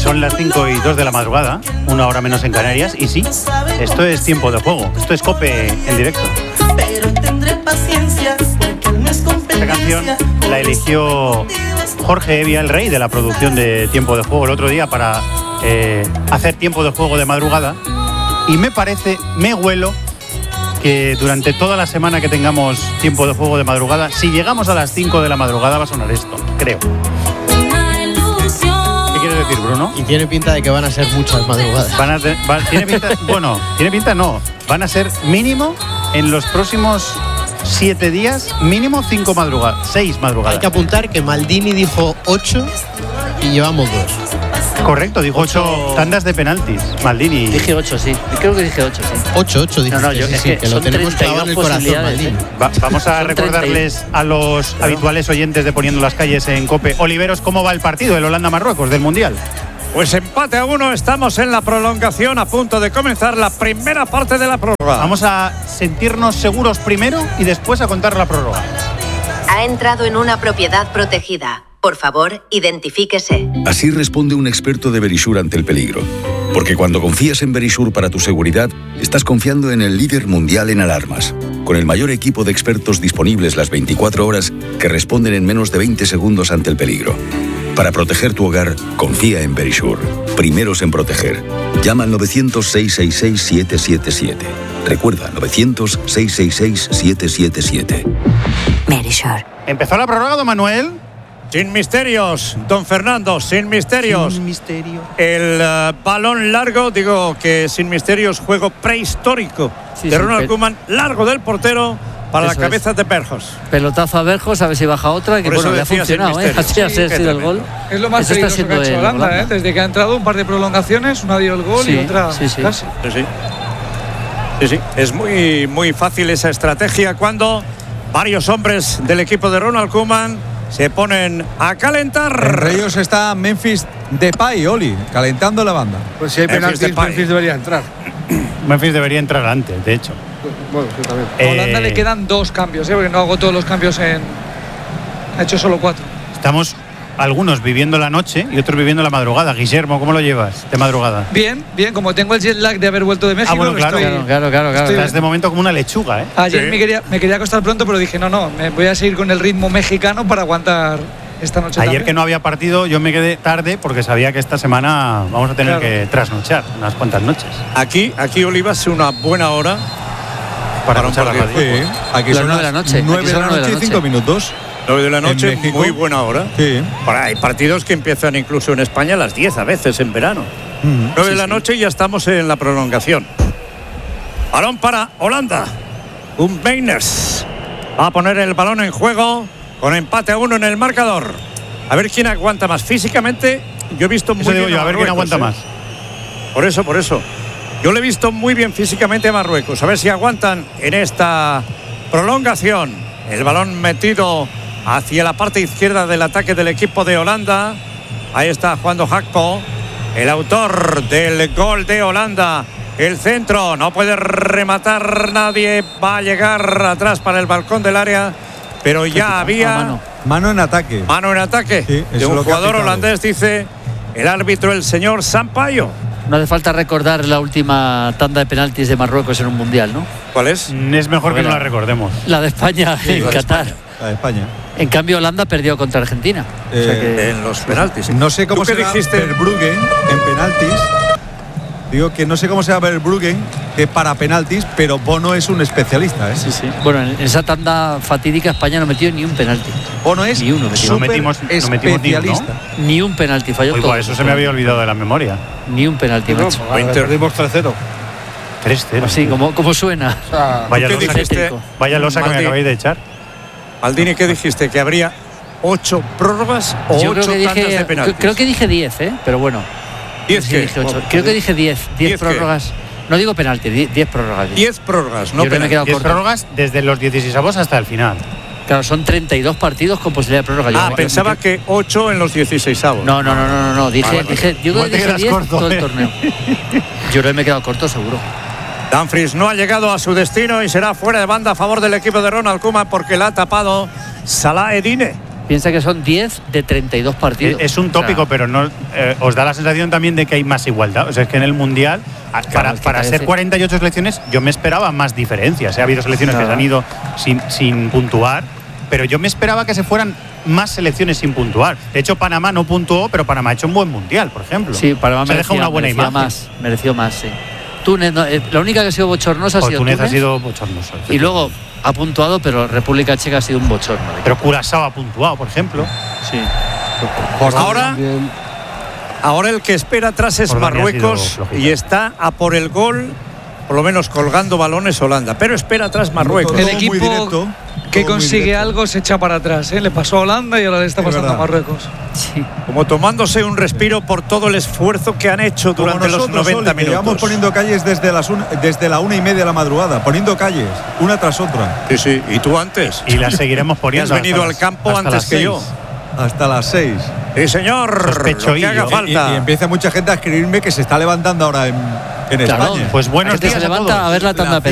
Son las 5:02 de la madrugada, 1 hora menos en Canarias, y sí, esto es Tiempo de Juego, esto es COPE en directo. Esta canción la eligió Jorge Evia, el rey de la producción de Tiempo de Juego, el otro día para hacer Tiempo de Juego de madrugada, y me huelo que durante toda la semana que tengamos Tiempo de Juego de madrugada, si llegamos a las 5 de la madrugada va a sonar esto, creo. ¿Qué quieres decir, Bruno? Y tiene pinta de que van a ser muchas madrugadas. Tiene pinta, bueno, tiene pinta no, van a ser mínimo en los próximos 7 días, mínimo 6 madrugadas. Hay que apuntar que Maldini dijo 8 y llevamos 2. Correcto, dijo 8 tandas de penaltis. Maldini. Dije 8, sí. Creo que dije 8, sí. 8 dije. No, yo, sí, que lo tenemos clavado en el corazón, Maldini. Vamos a recordarles a los habituales oyentes de Poniendo las Calles en COPE. Oliveros, ¿cómo va el partido del Holanda-Marruecos del Mundial? Pues empate a 1, estamos en la prolongación, a punto de comenzar la primera parte de la prórroga. Vamos a sentirnos seguros primero y después a contar la prórroga. Ha entrado en una propiedad protegida. Por favor, identifíquese. Así responde un experto de Verisure ante el peligro. Porque cuando confías en Verisure para tu seguridad, estás confiando en el líder mundial en alarmas. Con el mayor equipo de expertos disponibles las 24 horas que responden en menos de 20 segundos ante el peligro. Para proteger tu hogar, confía en Verisure. Primeros en proteger. Llama al 900-666-777. Recuerda, 900-666-777. Verisure. ¿Empezó la prórroga, don Manuel? Sin misterios, don Fernando, sin misterios. Sin misterio. El balón largo, digo que sin misterios, juego prehistórico de Ronald Koeman, largo del portero para la cabeza de Berjos. Pelotazo a Berjos, a ver si baja otra, que bueno, le ha funcionado, así ha sido el gol. Es lo más peligroso que ha hecho Holanda, desde que ha entrado, un par de prolongaciones, una dio el gol y otra casi. Sí. Es muy, muy fácil esa estrategia cuando varios hombres del equipo de Ronald Koeman se ponen a calentar. Entre ellos está Memphis Depay, Oli, calentando la banda. Pues si hay penaltis, Memphis debería entrar. Memphis debería entrar antes, de hecho. Bueno, sí, también. A Holanda le quedan 2 cambios, porque no hago todos los cambios ha hecho solo 4. Estamos algunos viviendo la noche y otros viviendo la madrugada. Guillermo, ¿cómo lo llevas de madrugada? Bien, como tengo el jet lag de haber vuelto de México. Bueno, claro. Estás de momento como una lechuga, ¿eh? Ayer me quería acostar pronto, pero dije, no, me voy a seguir con el ritmo mexicano para aguantar esta noche. Ayer también. que no había partido, yo me quedé tarde porque sabía que esta semana vamos a tener que trasnochar unas cuantas noches. Aquí Oliva, es una buena hora para escuchar la radio. Sí, aquí son 9 de la noche. 9 de la noche y 5 minutos. 9 de la noche, muy buena hora. Sí. Hay partidos que empiezan incluso en España a las 10 a veces en verano. 9 de la noche y ya estamos en la prolongación. Balón para Holanda. Un Beiners va a poner el balón en juego con empate a 1 en el marcador. A ver quién aguanta más. Físicamente, yo he visto muy bien a ver quién aguanta más. Por eso. Yo le he visto muy bien físicamente a Marruecos. A ver si aguantan en esta prolongación. El balón metido hacia la parte izquierda del ataque del equipo de Holanda. Ahí está Juan Gakpo, el autor del gol de Holanda. El centro, no puede rematar nadie. Va a llegar atrás para el balcón del área. Pero ya había mano en ataque. Mano en ataque de un jugador holandés, dice el árbitro, el señor Sampaio. No hace falta recordar la última tanda de penaltis de Marruecos en un mundial, ¿no? ¿Cuál es? Es mejor que no la recordemos. La de España en Qatar. La de España. En cambio, Holanda perdió contra Argentina. O sea que en los penaltis. No sé cómo se dijiste Verbruggen en penaltis. Digo que no sé cómo se llama Verbruggen, que para penaltis, pero Bono es un especialista, ¿eh? Sí. Bueno, en esa tanda fatídica España no metió ni un penalti. Bono es ni uno metió. No metimos especialista. Ni un penalti, falló todo. Eso se me había olvidado de la memoria. Ni un penalti, macho. Perdimos 3-0. 3-0. Así, como suena. O sea, vaya losa que me acabáis de echar. Maldini, ¿qué dijiste? ¿Que habría 8 prórrogas o 8 tandas de penaltis? Creo que dije 10, pero bueno. 10 qué. Creo que dije 10 prórrogas. No digo penalti, 10 prórrogas. 10 prórrogas, no penalti. 10 prórrogas desde los 16avos hasta el final. Claro, son 32 partidos con posibilidad de prórroga. Pensaba que 8 en los 16avos. No. Dije, yo creo que dije 10 corto, todo el torneo. Yo creo que me he quedado corto, seguro. Dumfries no ha llegado a su destino y será fuera de banda a favor del equipo de Ronald Koeman porque la ha tapado Salah Eddine. Piensa que son 10 de 32 partidos. Es un tópico, O sea, pero no os da la sensación también de que hay más igualdad. O sea, es que en el Mundial, para ser 48 selecciones, yo me esperaba más diferencias. Ha habido selecciones que se han ido sin puntuar, pero yo me esperaba que se fueran más selecciones sin puntuar. De hecho, Panamá no puntuó, pero Panamá ha hecho un buen Mundial, por ejemplo. Sí, Panamá se deja una buena imagen. Mereció más, sí. Túnez, la única que ha sido bochornosa ha sido Túnez. Ha sido bochornoso. Y luego ha puntuado, pero República Checa ha sido un bochorno. Pero Curazao ha puntuado, por ejemplo. Sí. Ahora el que espera atrás es Marruecos y está a por el gol, por lo menos colgando balones Holanda. Pero espera atrás Marruecos. El equipo que consigue algo se echa para atrás. Le pasó a Holanda y ahora le está pasando a Marruecos. Sí. Como tomándose un respiro por todo el esfuerzo que han hecho durante los 90 minutos. Llevamos poniendo calles desde la 1:30 de la madrugada, poniendo calles, una tras otra. Sí, y tú antes. Y las seguiremos poniendo. Has venido al campo antes que yo. Hasta las 6. Sí, señor. Lo que haga falta. Y empieza mucha gente a escribirme que se está levantando ahora en España. Pues buenos días se levanta a ver la tanda penal.